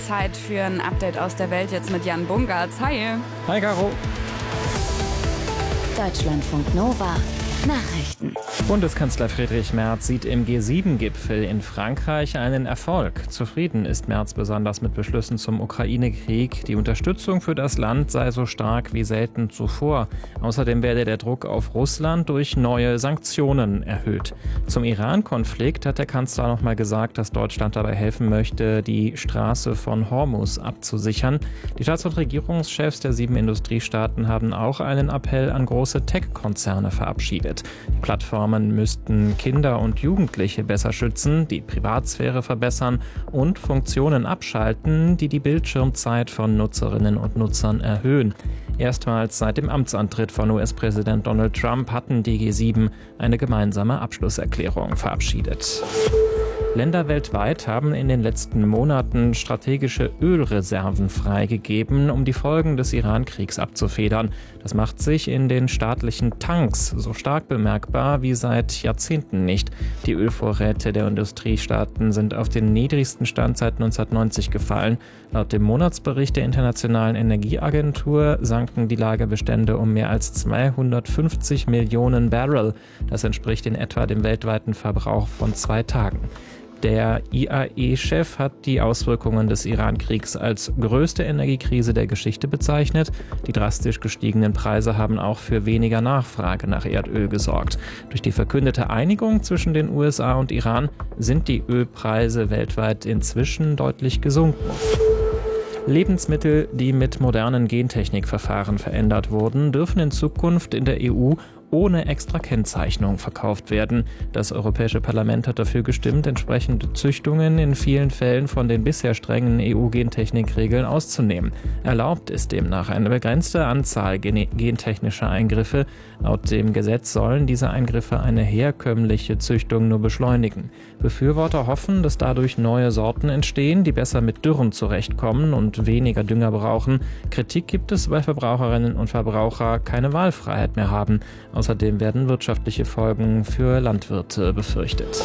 Zeit für ein Update aus der Welt jetzt mit Jan Bungartz. Hi. Hi, Caro. Deutschlandfunk Nova. Nachrichten. Bundeskanzler Friedrich Merz sieht im G7-Gipfel in Frankreich einen Erfolg. Zufrieden ist Merz besonders mit Beschlüssen zum Ukraine-Krieg. Die Unterstützung für das Land sei so stark wie selten zuvor. Außerdem werde der Druck auf Russland durch neue Sanktionen erhöht. Zum Iran-Konflikt hat der Kanzler nochmal gesagt, dass Deutschland dabei helfen möchte, die Straße von Hormuz abzusichern. Die Staats- und Regierungschefs der 7 Industriestaaten haben auch einen Appell an große Tech-Konzerne verabschiedet. Die Plattformen müssten Kinder und Jugendliche besser schützen, die Privatsphäre verbessern und Funktionen abschalten, die die Bildschirmzeit von Nutzerinnen und Nutzern erhöhen. Erstmals seit dem Amtsantritt von US-Präsident Donald Trump hatten die G7 eine gemeinsame Abschlusserklärung verabschiedet. Länder weltweit haben in den letzten Monaten strategische Ölreserven freigegeben, um die Folgen des Iran-Kriegs abzufedern. Das macht sich in den staatlichen Tanks so stark bemerkbar wie seit Jahrzehnten nicht. Die Ölvorräte der Industriestaaten sind auf den niedrigsten Stand seit 1990 gefallen. Laut dem Monatsbericht der Internationalen Energieagentur sanken die Lagerbestände um mehr als 250 Millionen Barrel. Das entspricht in etwa dem weltweiten Verbrauch von 2 Tagen. Der IAE-Chef hat die Auswirkungen des Iran-Kriegs als größte Energiekrise der Geschichte bezeichnet. Die drastisch gestiegenen Preise haben auch für weniger Nachfrage nach Erdöl gesorgt. Durch die verkündete Einigung zwischen den USA und Iran sind die Ölpreise weltweit inzwischen deutlich gesunken. Lebensmittel, die mit modernen Gentechnikverfahren verändert wurden, dürfen in Zukunft in der EU ohne extra Kennzeichnung verkauft werden. Das Europäische Parlament hat dafür gestimmt, entsprechende Züchtungen in vielen Fällen von den bisher strengen EU-Gentechnikregeln auszunehmen. Erlaubt ist demnach eine begrenzte Anzahl gentechnischer Eingriffe. Laut dem Gesetz sollen diese Eingriffe eine herkömmliche Züchtung nur beschleunigen. Befürworter hoffen, dass dadurch neue Sorten entstehen, die besser mit Dürren zurechtkommen und weniger Dünger brauchen. Kritik gibt es, weil Verbraucherinnen und Verbraucher keine Wahlfreiheit mehr haben. Außerdem werden wirtschaftliche Folgen für Landwirte befürchtet.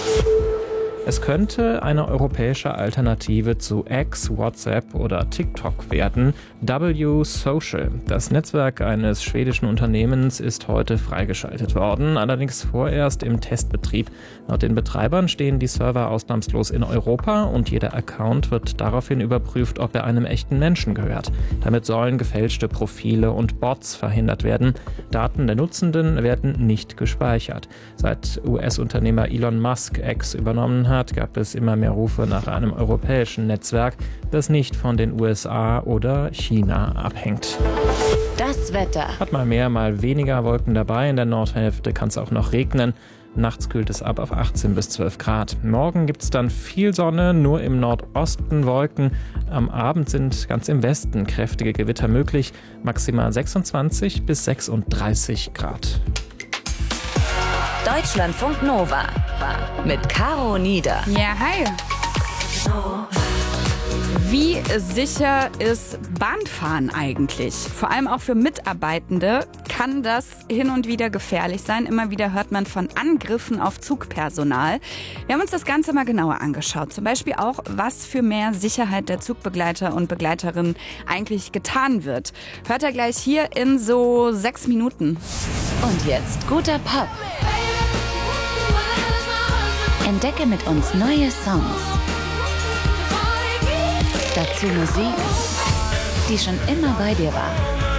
Es könnte eine europäische Alternative zu X, WhatsApp oder TikTok werden. W-Social. Das Netzwerk eines schwedischen Unternehmens ist heute freigeschaltet worden, allerdings vorerst im Testbetrieb. Laut den Betreibern stehen die Server ausnahmslos in Europa und jeder Account wird daraufhin überprüft, ob er einem echten Menschen gehört. Damit sollen gefälschte Profile und Bots verhindert werden. Daten der Nutzenden werden nicht gespeichert. Seit US-Unternehmer Elon Musk X übernommen hat, gab es immer mehr Rufe nach einem europäischen Netzwerk, das nicht von den USA oder China abhängt. Das Wetter. Hat mal mehr, mal weniger Wolken dabei. In der Nordhälfte kann es auch noch regnen. Nachts kühlt es ab auf 18 bis 12 Grad. Morgen gibt es dann viel Sonne, nur im Nordosten Wolken. Am Abend sind ganz im Westen kräftige Gewitter möglich. Maximal 26 bis 36 Grad. Deutschlandfunk Nova mit Caro Nieder. Ja, hi. Wie sicher ist Bahnfahren eigentlich? Vor allem auch für Mitarbeitende kann das hin und wieder gefährlich sein. Immer wieder hört man von Angriffen auf Zugpersonal. Wir haben uns das Ganze mal genauer angeschaut. Zum Beispiel auch, was für mehr Sicherheit der Zugbegleiter und Begleiterinnen eigentlich getan wird. Hört ihr gleich hier in so 6 Minuten. Und jetzt guter Pop. Entdecke mit uns neue Songs. Dazu Musik, die schon immer bei dir war.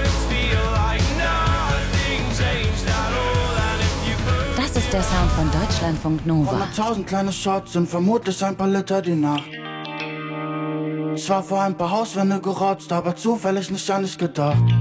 Das ist der Sound von Deutschlandfunk Nova. 100.000 kleine Shots sind vermutlich ein paar Liter die Nacht. Zwar vor ein paar Hauswände gerotzt, aber zufällig nicht an dich gedacht.